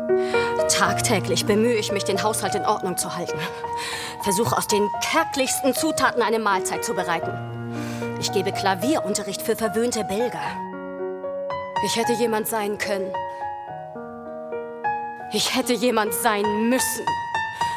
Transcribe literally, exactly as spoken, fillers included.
Tagtäglich bemühe ich mich, den Haushalt in Ordnung zu halten. Versuche aus den kärglichsten Zutaten eine Mahlzeit zu bereiten. Ich gebe Klavierunterricht für verwöhnte Belger. Ich hätte jemand sein können. Ich hätte jemand sein müssen.